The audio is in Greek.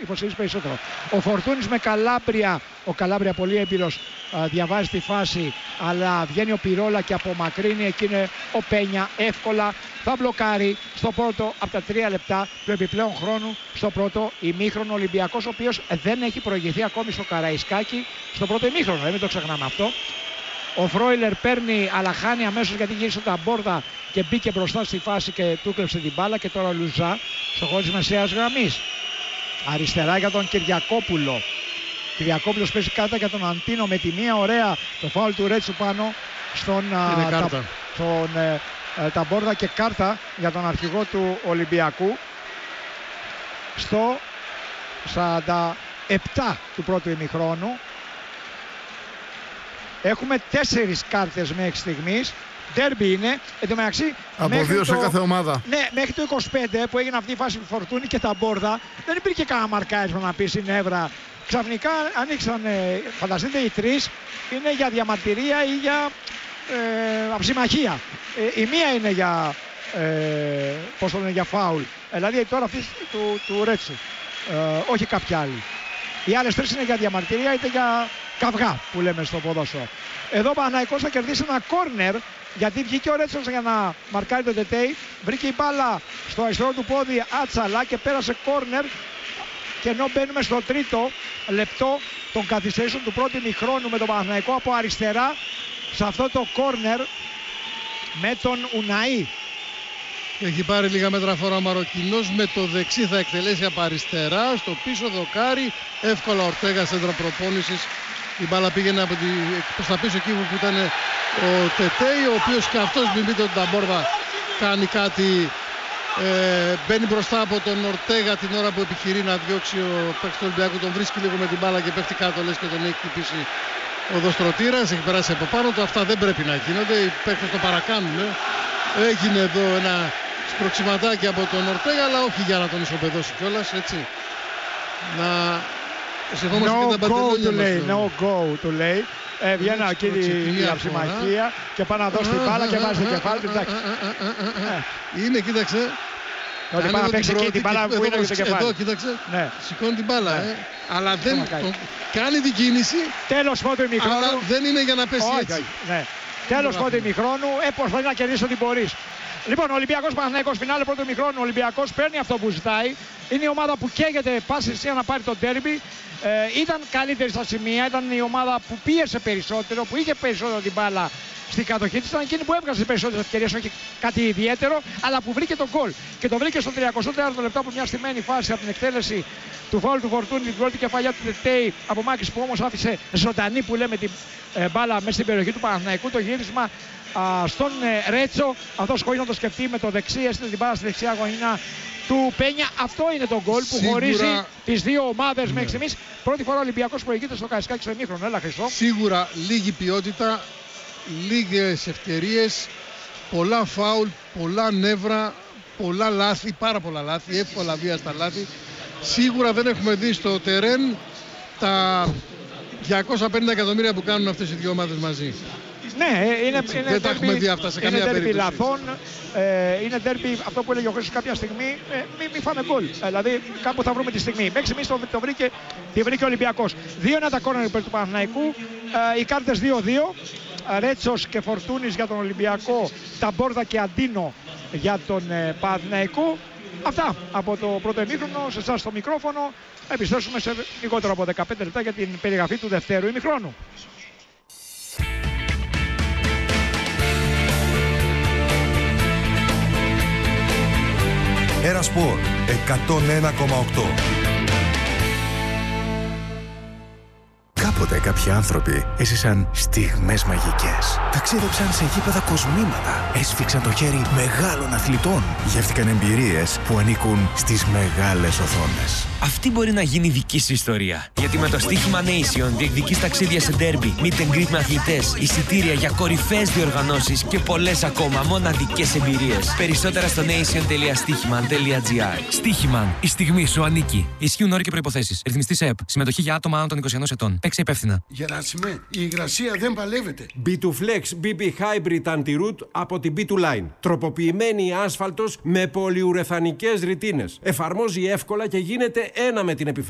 υποστηρίζει περισσότερο. Ο Φορτούνης με Καλάμπρια. Ο Καλάμπρια πολύ έμπειρος, διαβάζει τη φάση, αλλά βγαίνει ο Πυρόλα και απομακρύνει. Εκεί είναι ο Πένια, εύκολα θα μπλοκάρει στο πρώτο από τα 3 λεπτά του επιπλέον χρόνου στο πρώτο ημίχρονο. Ολυμπιακός, ο οποίος δεν έχει προηγηθεί ακόμη στο Καραϊσκάκι στο πρώτο ημίχρονο, μην το ξεχνάμε αυτό. Ο Φρόιλερ παίρνει, αλλά χάνει αμέσως γιατί γύρισε τα μπόρδα και μπήκε μπροστά στη φάση και του κλέψε την μπάλα. Και τώρα ο Λουζά στο χώρο της μεσαίας γραμμής. Αριστερά για τον Κυριακόπουλο. Κυριακόπουλος παίζει κάρτα για τον Αντίνο με τη μία, ωραία το φάουλ του Ρέτσου πάνω στον τα μπόρδα και κάρτα για τον αρχηγό του Ολυμπιακού στο 47 του πρώτου ημιχρόνου. Έχουμε 4 κάρτες μέχρι στιγμής. Ντέρμπι είναι. Εν τω μεταξύ, από 2 σε κάθε ομάδα. Ναι, μέχρι το 25 που έγινε αυτή η φάση του Φορτούνη και τα μπόρδα, δεν υπήρχε κανένα μαρκάρισμα να πει στην Εύρα. Ξαφνικά ανοίξαν, φανταστείτε, οι 3 είναι για διαμαρτυρία ή για αψημαχία. Η μία είναι για, πώς το λένε, για φάουλ. Δηλαδή τώρα αυτή του Ρέτσου. Όχι κάποια άλλη. Οι άλλες 3 είναι για διαμαρτυρία είτε για καυγά που λέμε στο ποδόσφαιρο. Εδώ ο Παναθηναϊκός θα κερδίσει ένα κόρνερ, γιατί βγήκε ο Ρέτσος για να μαρκάρει τον Τετέι. Βρήκε η μπάλα στο αριστερό του πόδι άτσαλα και πέρασε κόρνερ. Και ενώ μπαίνουμε στο τρίτο λεπτό των καθυστερήσεων του πρώτου ημιχρόνου με τον Παναθηναϊκό από αριστερά, σε αυτό το κόρνερ με τον Ουναή. Έχει πάρει λίγα μέτρα φορά ο Μαροκινός, με το δεξί θα εκτελέσει από αριστερά, στο πίσω δοκάρι, εύκολα Ορτέγα σέντρα προπόνησης. Η μπάλα πήγαινε προς τα πίσω εκεί που ήταν ο Τετέι, ο οποίος και αυτός, μην πείτε ότι τα μπόρδα κάνει κάτι. Μπαίνει μπροστά από τον Ορτέγα την ώρα που επιχειρεί να διώξει ο παίκτης του Ολυμπιακού, τον βρίσκει λίγο με την μπάλα και πέφτει κάτω, λες και τον έχει χτυπήσει ο Δοστρωτήρας, έχει περάσει από πάνω του. Αυτά δεν πρέπει να γίνονται, οι παίκτες το παρακάνουν. Έγινε εδώ ένα σπροξηματάκι από τον Ορτέγα, αλλά όχι για να τον ισοπεδώσει κιόλας, έτσι. Να σηκώμαστε και τα παντελόνια μας. No go του λέει. Βγαίνει εκεί η αψημαχία και πάει να δώσει την μπάλα και βάζει το κεφάλι του. Είναι, κοίταξε. Ότι πάει να παίξει εκεί την μπάλα που είναι στο κεφάλι. Εδώ, κοίταξε. Σηκώνει την μπάλα. Αλλά δεν κάνει την κίνηση. Τέλος πρώτου ημιχρόνου. Αλλά δεν είναι για να πέσει έτσι. Τέλος πρώτου ημιχρόνου. Προσπαθεί να κερδίσει ό,τι μπορεί. Λοιπόν, ο Ολυμπιακός Παναθηναϊκός φινάλε πρώτου ημιχρόνου. Ο Ολυμπιακός παίρνει αυτό που ζητάει. Είναι η ομάδα που καίγεται πάση θυσία να πάρει τον ντέρμπι. Ήταν καλύτερη στα σημεία, ήταν η ομάδα που πίεσε περισσότερο, που είχε περισσότερο την μπάλα στην κατοχή της. Ήταν εκείνη που έβγαζε τις περισσότερες ευκαιρίες, όχι κάτι ιδιαίτερο, αλλά που βρήκε τον γκολ. Και το βρήκε στο 34ο λεπτό από μια στημένη φάση από την εκτέλεση του φάουλ του Φορτούνη, την πρώτη κεφαλιά του Τετέι από Μάκης, που όμως άφησε ζωντανή, που λέμε, την μπάλα μέσα στην περιοχή του Παναθηναϊκού. Το γύρισμα στον Ρέτσο, αυτός χωρίς να το σκεφτεί με το δεξί, έστειλε την μπάλα στη δεξιά γωνιά του Πένια. Αυτό είναι το γκολ που χωρίζει τις δύο ομάδες μέχρι στιγμής. Πρώτη φορά ο Ολυμπιακός προηγείται στο Καραϊσκάκι στο ημίχρονο. Έλα, Χρυσό. Σίγουρα λίγη ποιότητα, λίγες ευκαιρίες, πολλά φάουλ, πολλά νεύρα, πολλά λάθη, πάρα πολλά λάθη, εύκολα βίαστα λάθη. Σίγουρα δεν έχουμε δει στο τερέν τα 250 εκατομμύρια που κάνουν αυτές οι δύο ομάδες μαζί. Ναι, δεν τα έχουμε δει αυτά σε καμία περίπτωση. Λαθών, είναι ντέρμπι, αυτό που έλεγε ο Χρήστος κάποια στιγμή, μη φάμε γκολ. Δηλαδή κάπου θα βρούμε τη στιγμή. Μέχρι στιγμής τη βρήκε ο Ολυμπιακός. 2-1 τα κόρνερ υπέρ του Παναθηναϊκού, οι κάρτες 2-2. Ρέτσος και Φορτούνης για τον Ολυμπιακό, Ταμπόρδα και Αντίνο για τον Παναθηναϊκό. Αυτά από το πρώτο ημίχρονο. Σε εσάς το μικρόφωνο. Επιστρέψουμε σε λιγότερο από 15 λεπτά για την περιγραφή του δευτέρου ημιχρόνου. Ένα Σπορ 101,8. Κάποτε κάποιοι άνθρωποι έζησαν στιγμές μαγικές. Ταξίδεψαν σε γήπεδα κοσμήματα. Έσφιξαν το χέρι μεγάλων αθλητών. Γεύτηκαν εμπειρίες που ανήκουν στις μεγάλες οθόνες. Αυτή μπορεί να γίνει δική σου ιστορία. Γιατί με το στοίχημα Nation διεκδικείς ταξίδια σε ντέρμπι, meet and greet με αθλητές, εισιτήρια για κορυφαίες διοργανώσεις και πολλές ακόμα μοναδικές εμπειρίες. Περισσότερα στο nation.stichiman.gr. Stichiman. Η στιγμή σου ανήκει. Ισχύουν όροι και προϋποθέσεις. Ρυθμιστής ΕΕΠ. Συμμετοχή για άτομα άνω των 21 ετών. Παίξε υπεύθυνα. Γεράσιμε, η υγρασία δεν παλεύεται. B2Flex BB Hybrid Anti-Root από την B2Line. Τροποποιημένη άσφαλτος με πολυουρεθανικές ρητίνες. Εφαρμόζει εύκολα και γίνεται ένα με την επιφάνεια.